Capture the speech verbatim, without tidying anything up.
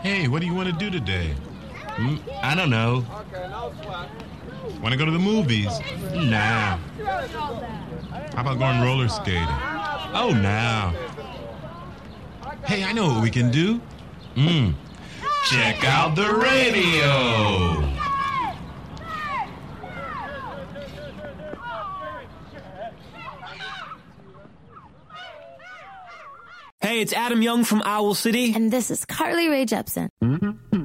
Hey, what do you want to do today? Mm, I don't know. Want to go to the movies? Nah. How about going roller skating? Oh, nah. Hey, I know what we can do. Mm. Check out the radio. Hey, it's Adam Young from Owl City. And this is Carly Rae Jepsen.